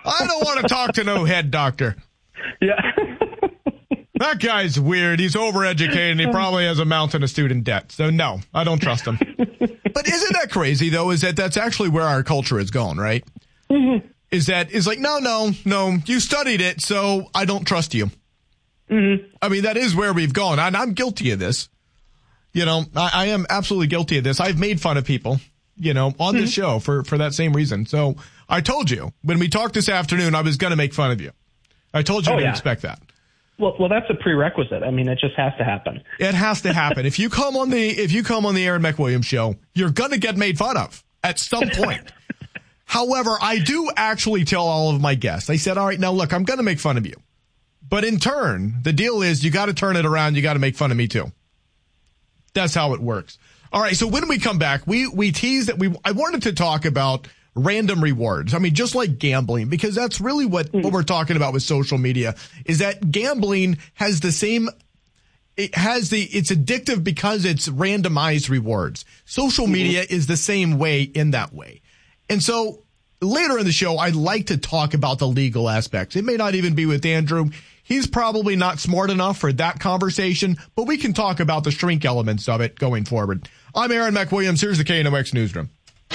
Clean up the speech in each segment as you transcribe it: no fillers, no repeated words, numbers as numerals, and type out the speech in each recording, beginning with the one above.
I don't want to talk to no head doctor. Yeah. That guy's weird. He's overeducated, and he probably has a mountain of student debt. So, no, I don't trust him. But isn't that crazy, though, is that's actually where our culture is going, right? Mm-hmm. Is like, no, you studied it, so I don't trust you. Mm-hmm. I mean, that is where we've gone, and I'm guilty of this. You know, I am absolutely guilty of this. I've made fun of people, you know, on this show for that same reason. So I told you when we talked this afternoon, I was going to make fun of you. I told you to expect that. Well, that's a prerequisite. I mean, it just has to happen. It has to happen. If you come on the Aaron McWilliams show, you're going to get made fun of at some point. However, I do actually tell all of my guests, I said, all right, now look, I'm going to make fun of you. But in turn, the deal is you got to turn it around. You got to make fun of me too. That's how it works. All right. So when we come back, we teased that I wanted to talk about random rewards. I mean, just like gambling, because that's really what we're talking about with social media, is that gambling has the same, it's addictive because it's randomized rewards. Social media is the same way in that way. And so later in the show, I'd like to talk about the legal aspects. It may not even be with Andrew. He's probably not smart enough for that conversation, but we can talk about the shrink elements of it going forward. I'm Aaron McWilliams. Here's the KNOX Newsroom.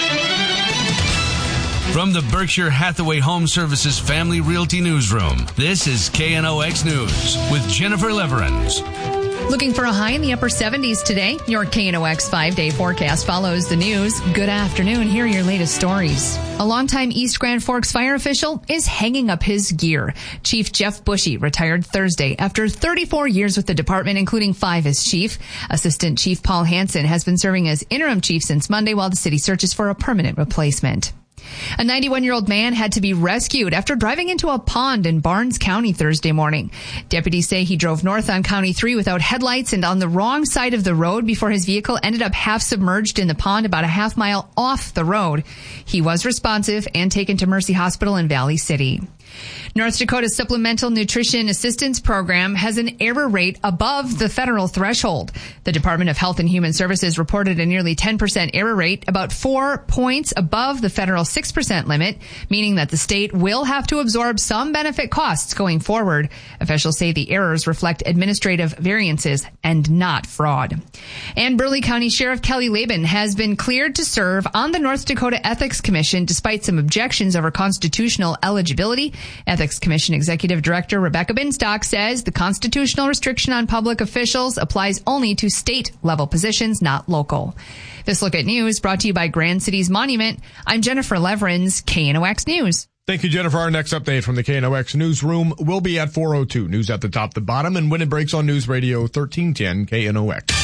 From the Berkshire Hathaway Home Services Family Realty Newsroom, this is KNOX News with Jennifer Leverins. Looking for a high in the upper 70s today. Your KNOX 5-day forecast follows the news. Good afternoon. Here are your latest stories. A longtime East Grand Forks fire official is hanging up his gear. Chief Jeff Bushy retired Thursday after 34 years with the department, including 5 as chief. Assistant Chief Paul Hansen has been serving as interim chief since Monday while the city searches for a permanent replacement. A 91-year-old man had to be rescued after driving into a pond in Barnes County Thursday morning. Deputies say he drove north on County 3 without headlights and on the wrong side of the road before his vehicle ended up half submerged in the pond about a half mile off the road. He was responsive and taken to Mercy Hospital in Valley City. North Dakota's Supplemental Nutrition Assistance Program has an error rate above the federal threshold. The Department of Health and Human Services reported a nearly 10% error rate, about 4 points above the federal 6% limit, meaning that the state will have to absorb some benefit costs going forward. Officials say the errors reflect administrative variances and not fraud. And Burleigh County Sheriff Kelly Laban has been cleared to serve on the North Dakota Ethics Commission despite some objections over constitutional eligibility. Ethics Commission Executive Director Rebecca Binstock says the constitutional restriction on public officials applies only to state-level positions, not local. This Look at News brought to you by Grand Cities Monument. I'm Jennifer Leverins, KNOX News. Thank you, Jennifer. Our next update from the KNOX Newsroom will be at 4:02. News at the top, the bottom, and when it breaks on News Radio 1310 KNOX.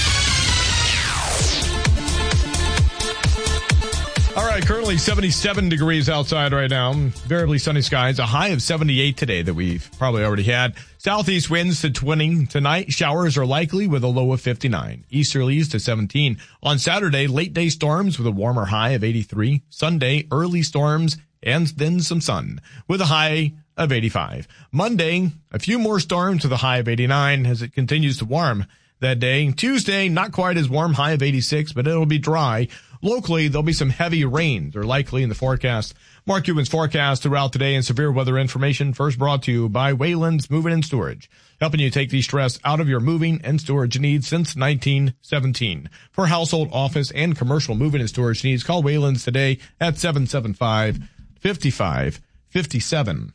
All right, currently 77 degrees outside right now. Variably sunny skies. A high of 78 today that we've probably already had. Southeast winds to 20 tonight. Showers are likely with a low of 59. Easterlies to 17. On Saturday, late day storms with a warmer high of 83. Sunday, early storms and then some sun with a high of 85. Monday, a few more storms with a high of 89 as it continues to warm that day. Tuesday, not quite as warm, high of 86, but it'll be dry. Locally, there'll be some heavy rain. They're likely in the forecast. Mark Cuban's forecast throughout today and severe weather information first brought to you by Wayland's Moving and Storage, helping you take the stress out of your moving and storage needs since 1917. For household, office, and commercial moving and storage needs, call Wayland's today at 775-5557.